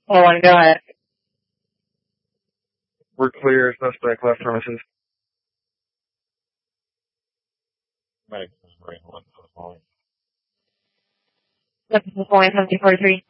Oh, one, go ahead. We're clear. Suspect left premises. This is 7043.